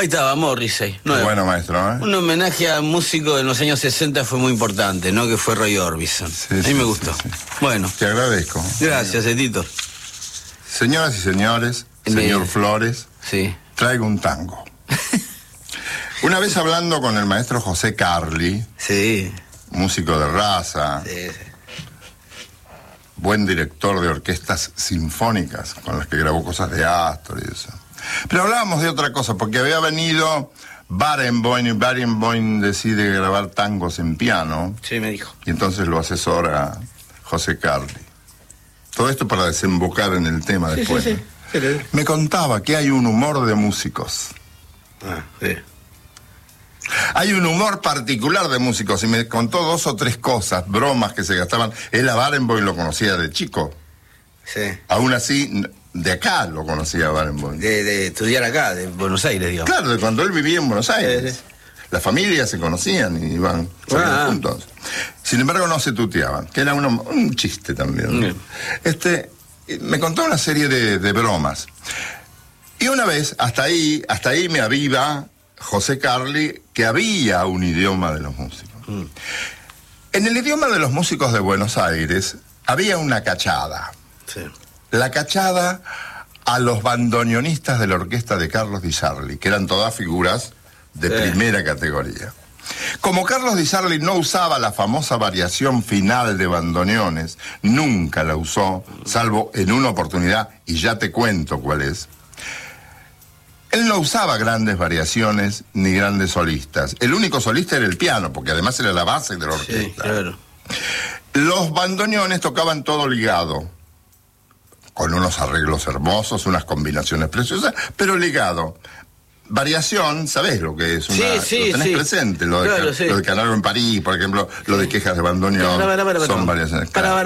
Ahí estaba, Morrissey. Bueno, maestro, ¿eh? Un homenaje a un músico de los años 60 fue muy importante, ¿no? Que fue Roy Orbison. Sí, a mí sí, me gustó. sí. Bueno. Te agradezco. Gracias, Edito. Señoras y señores, señor Flores, sí. Traigo un tango. Una vez hablando con el maestro José Carli, sí, músico de raza, sí. buen director de orquestas sinfónicas, con las que grabó cosas de Astor y eso. Pero hablábamos de otra cosa, porque había venido Barenboim, y Barenboim decide grabar tangos en piano. Sí, me dijo. Y entonces lo asesora José Carli. Todo esto para desembocar en el tema después. Sí. Me contaba que hay un humor de músicos. Sí. Hay un humor particular de músicos y me contó 2 o 3 cosas, bromas que se gastaban. Él a Barenboim lo conocía de chico. Sí. Aún así, de acá lo conocía a Barenboim. De estudiar acá, de Buenos Aires, digamos. Claro, de cuando él vivía en Buenos Aires. Sí. Las familias se conocían y iban juntos. Sin embargo, no se tuteaban, que era un chiste también, ¿no? Me contó una serie de bromas. Y una vez, hasta ahí me aviva José Carli, que había un idioma de los músicos. En el idioma de los músicos de Buenos Aires había una cachada. Sí. La cachada a los bandoneonistas de la orquesta de Carlos Di Sarli, que eran todas figuras de primera categoría. Como Carlos Di Sarli no usaba la famosa variación final de bandoneones, nunca la usó, salvo en una oportunidad, y ya te cuento cuál es. Él no usaba grandes variaciones ni grandes solistas. El único solista era el piano, porque además era la base de la orquesta. Sí, claro. Los bandoneones tocaban todo ligado, con unos arreglos hermosos, unas combinaciones preciosas, pero ligado. Variación, ¿sabés lo que es? Lo tenés presente, lo de Canaro en París, por ejemplo, lo de Quejas de Bandoneón, son variaciones.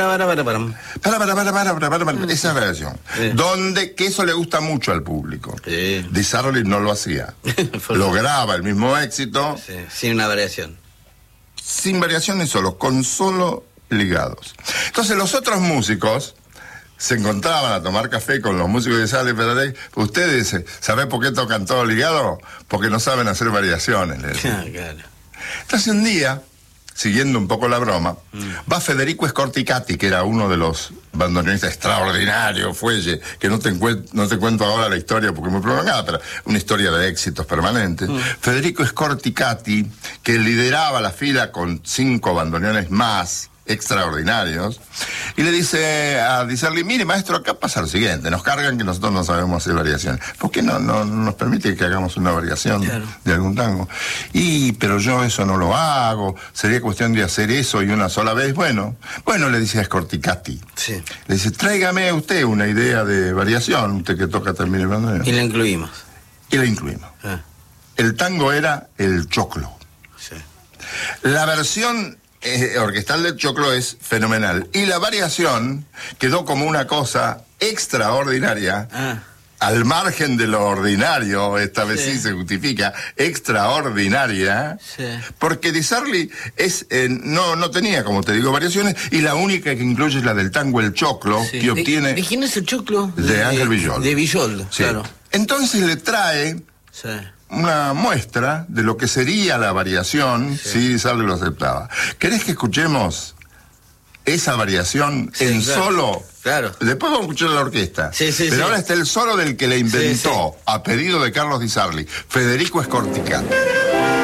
Esa es variación. Donde, que eso le gusta mucho al público. Di Sarli no lo hacía. Lograba el mismo éxito. Sí, sin una variación. Sin variaciones solo, con solo ligados. Entonces los otros músicos se encontraban a tomar café con los músicos de Sarli, pero ustedes, ¿saben por qué tocan todo ligado? Porque no saben hacer variaciones. Claro. Entonces un día, siguiendo un poco la broma, va Federico Scorticati, que era uno de los bandoneonistas extraordinarios, fuelle, que no te cuento ahora la historia porque es muy prolongada, pero una historia de éxitos permanentes. Federico Scorticati, que lideraba la fila con 5 bandoneones más, extraordinarios, y le dice a Di Sarli: mire, maestro, acá pasa lo siguiente, nos cargan que nosotros no sabemos hacer variaciones, ¿por qué no nos permite que hagamos una variación de algún tango? Pero yo eso no lo hago, sería cuestión de hacer eso y una sola vez. Bueno, le dice a Scorticati, le dice: tráigame usted una idea de variación, usted que toca también el bandoneón. Y la incluimos. El tango era el choclo. La versión orquestal del choclo es fenomenal. Y la variación quedó como una cosa extraordinaria, al margen de lo ordinario, esta vez sí se justifica, extraordinaria, porque Di Sarli no tenía, como te digo, variaciones, y la única que incluye es la del tango El Choclo, que obtiene... ¿De quién es el choclo? De Ángel Villoldo. De Villoldo, claro. Entonces le trae... una muestra de lo que sería la variación si Sarli lo aceptaba. ¿Querés que escuchemos esa variación en solo? Claro. Después vamos a escuchar la orquesta. Pero ahora está el solo del que le inventó, a pedido de Carlos Di Sarli, Federico Scorticati.